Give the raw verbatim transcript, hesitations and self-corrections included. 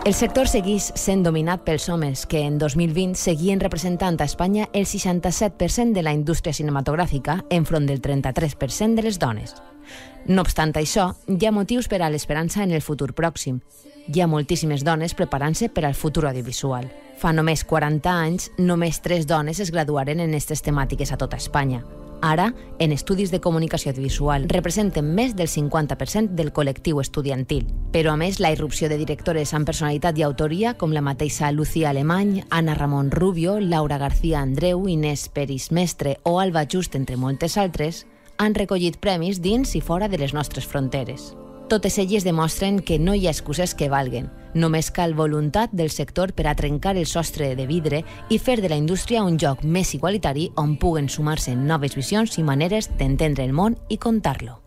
El sector segueix sent dominat pels homes, que en dos mil vint seguien representant a Espanya el seixanta-set per cent de la indústria cinematogràfica enfront del trenta-tres per cent de les dones. No obstant això, hi ha motius per a l'esperança en el futur pròxim. Hi ha moltíssimes dones preparant-se per al futur audiovisual. Fa només quaranta anys, només tres dones es graduaren en aquestes temàtiques a tota Espanya. Ara, en estudis de comunicació audiovisual, representen més del cinquanta per cent del col·lectiu estudiantil. Però, a més, la irrupció de directores amb personalitat i autoria, com la mateixa Lucía Alemany, Ana Ramon Rubio, Laura García Andreu, Inés Peris Mestre o Alba Just, entre moltes altres, han recollit premis dins i fora de les nostres fronteres. Totes elles demostren que no hi ha excuses que valguen. Només cal voluntat del sector per a trencar el sostre de vidre i fer de la indústria un lloc més igualitari on puguen sumar-se noves visions i maneres d'entendre el món i contar-lo.